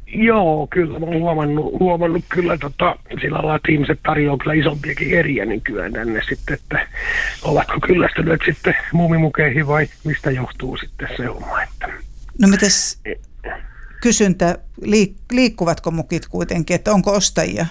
Joo, kyllä mä oon huomannut kyllä, sillä lailla, että ihmiset tarjoaa kyllä isompiakin eriä nykyään tänne sitten, että ovatko kyllästyneet sitten muumimukeihin vai mistä johtuu sitten se homma, että... No mites kysyntä, liikkuvatko mukit kuitenkin, että onko ostajia?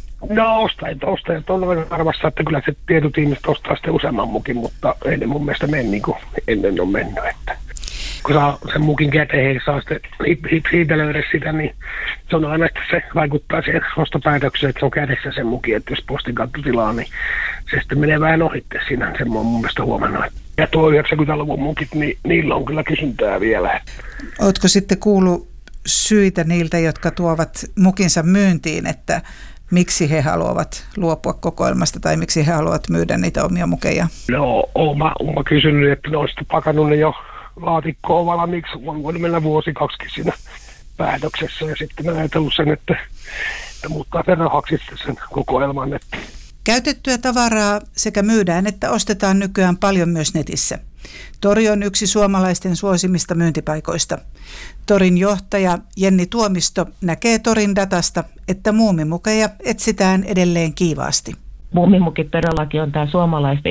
No ostajat on arvassa, että kyllä se tietyt ihmiset ostaa sitten useamman mukin, mutta ei ne mun mielestä mene niin kuin ennen on mennyt, että... Kun saa sen mukin käteen, saa sitten siitä löydä sitä, niin se on aina, että se vaikuttaa siihen ostopäätökseen, että se on kädessä sen mukin, että jos postin kautta tilaa, niin se sitten menee vähän ohitte siinä, sen mä oon mun mielestä huomannut. Ja tuo 90-luvun mukit, niin niillä on kyllä kysyntää vielä. Ootko sitten kuullut syitä niiltä, jotka tuovat mukinsa myyntiin, että miksi he haluavat luopua kokoelmasta tai miksi he haluavat myydä niitä omia mukeja? No, oon mä kysynyt, että ne on sitten pakannut ne jo laatikkoon valmiiksi. On voinut mennä vuosi 2 siinä päätöksessä ja sitten mä ajatellut sen, että muuttaa sen rahaksi sen kokoelman. Että. Käytettyä tavaraa sekä myydään että ostetaan nykyään paljon myös netissä. Tori on yksi suomalaisten suosimista myyntipaikoista. Torin johtaja Jenni Tuomisto näkee Torin datasta, että muumimukeja etsitään edelleen kiivaasti. Muumimukit todellakin on tämä suomalaisten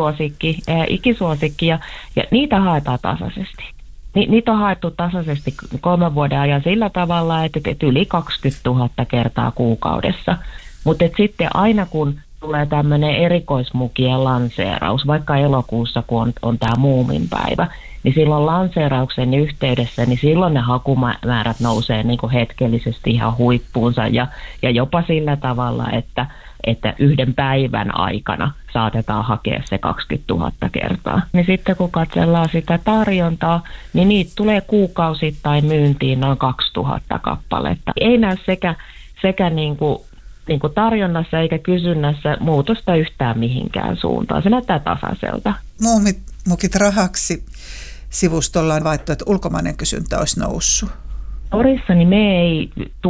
ikisuosikki ja niitä haetaan tasaisesti. Niitä on haettu tasaisesti 3 vuoden ajan sillä tavalla, että yli 20 000 kertaa kuukaudessa. Mutta sitten aina kun tulee tämmöinen erikoismukien lanseeraus, vaikka elokuussa kun on tämä muuminpäivä, niin silloin lanseerauksen yhteydessä, niin silloin ne hakumäärät nousee niin kuin hetkellisesti ihan huippuunsa ja jopa sillä tavalla, että yhden päivän aikana saatetaan hakea se 20 000 kertaa. Niin sitten kun katsellaan sitä tarjontaa, niin niitä tulee kuukausittain myyntiin noin 2000 kappaletta. Ei näy sekä niin kuin tarjonnassa eikä kysynnässä muutosta yhtään mihinkään suuntaan. Se näyttää tasaiselta. Muumimukit rahaksi -sivustolla on vaihtoehto, että ulkomainen kysyntä olisi noussut. Torissa niin me ei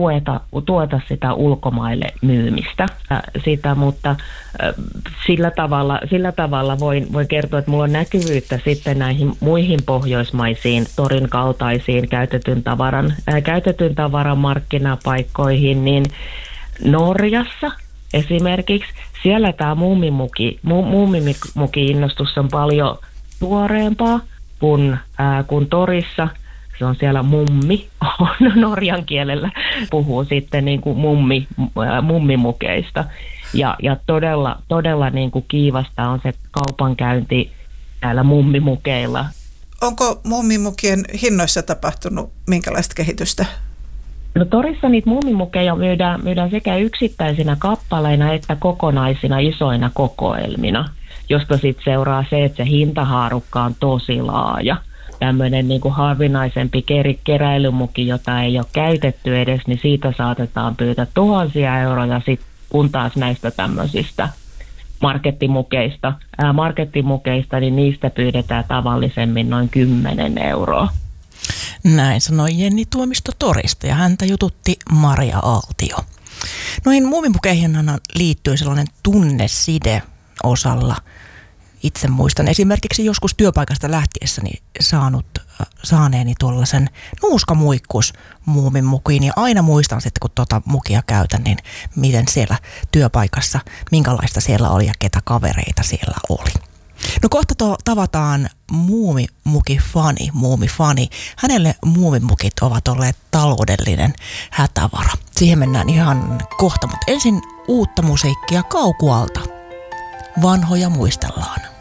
tueta sitä ulkomaille myymistä, mutta sillä tavalla voin kertoa, että mulla on näkyvyyttä sitten näihin muihin pohjoismaisiin Torin kaltaisiin käytetyn tavaran markkinapaikkoihin, niin Norjassa esimerkiksi siellä tämä muumimuki-innostus on paljon tuoreempaa kuin Torissa. Se on siellä mummi, norjan kielellä puhuu sitten niin kuin mummimukeista. Ja todella niin kuin kiivasta on se kaupankäynti näillä mummimukeilla. Onko mummimukien hinnoissa tapahtunut minkälaista kehitystä? No Torissa niitä mummimukeja myydään sekä yksittäisinä kappaleina että kokonaisina isoina kokoelmina, josta sitten seuraa se, että se hintahaarukka on tosi laaja. Tämmöinen niin kuin harvinaisempi keräilymuki, jota ei ole käytetty edes, niin siitä saatetaan pyytää tuhansia euroja, kun taas näistä tämmöisistä markettimukeista, niin niistä pyydetään tavallisemmin noin 10 euroa. Näin sanoi Jenni Tuomisto Torista ja häntä jututti Maria Aaltio. Noihin muumimukeihin liittyy sellainen tunneside osalla. Itse muistan esimerkiksi joskus työpaikasta lähtiessäni saaneeni tuollaisen nuuskamuikkus muumimukiin. Ja aina muistan sitten, kun tuota mukia käytän, niin miten siellä työpaikassa, minkälaista siellä oli ja ketä kavereita siellä oli. No kohta tavataan muumifani. Hänelle muumimukit ovat olleet taloudellinen hätävara. Siihen mennään ihan kohta, mutta ensin uutta musiikkia Kaukualta. Vanhoja muistellaan.